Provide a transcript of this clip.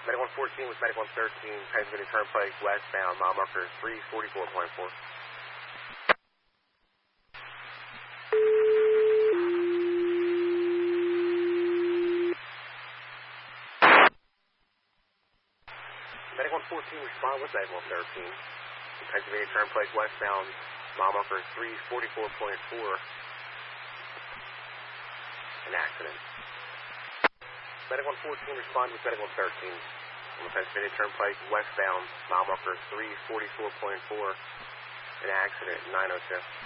Medic 114 with Medic 113, Pennsylvania Turnpike, westbound, mile marker 344.4. Medic 114, respond with Medic 113, Pennsylvania Turnpike, westbound, mile marker 344.4. An accident. Medic 114, respond with Medic 113. On the Pennsylvania Turnpike, westbound, mile marker 344.4. An accident, 902.